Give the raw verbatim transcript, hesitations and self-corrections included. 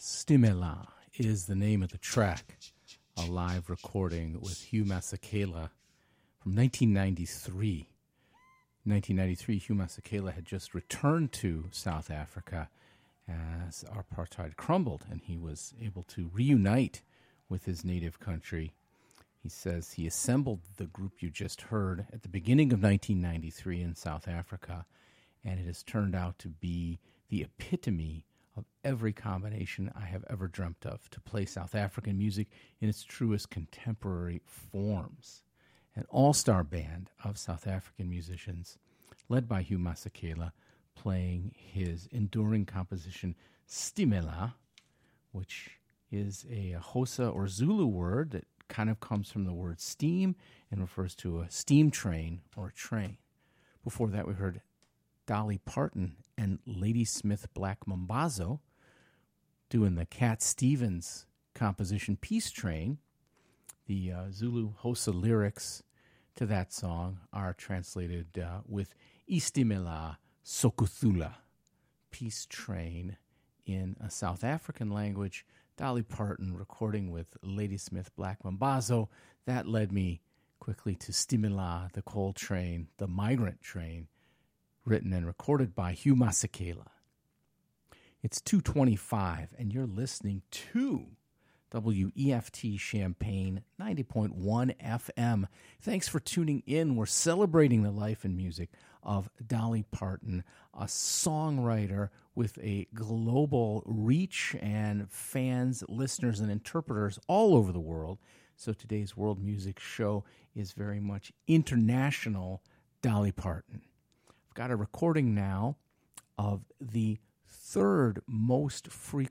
Stimela is the name of the track, a live recording with Hugh Masekela from nineteen ninety-three. In nineteen ninety-three, Hugh Masekela had just returned to South Africa as apartheid crumbled, and he was able to reunite with his native country. He says he assembled the group you just heard at the beginning of nineteen ninety-three in South Africa, and it has turned out to be the epitome of every combination I have ever dreamt of, to play South African music in its truest contemporary forms. An all-star band of South African musicians, led by Hugh Masekela, playing his enduring composition Stimela, which is a Xhosa or Zulu word that kind of comes from the word steam and refers to a steam train or a train. Before that, we heard Dolly Parton and Ladysmith Black Mambazo doing the Cat Stevens composition Peace Train. The uh, Zulu Xhosa lyrics to that song are translated uh, with Istimela Sokuthula, Peace Train, in a South African language. Dolly Parton recording with Ladysmith Black Mambazo. That led me quickly to Stimela, the coal train, the migrant train, written and recorded by Hugh Masekela. It's two twenty-five, and you're listening to W E F T Champaign ninety point one F M. Thanks for tuning in. We're celebrating the life and music of Dolly Parton, a songwriter with a global reach and fans, listeners, and interpreters all over the world. So today's World Music Show is very much international Dolly Parton. I've got a recording now of the third most frequent